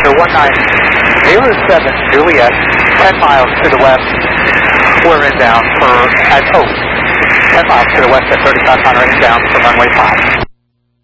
altimeter 1907 Juliet, 10 miles to the west. We're inbound for, at Oak, 10 miles to the west at 3500 inbound for runway 5.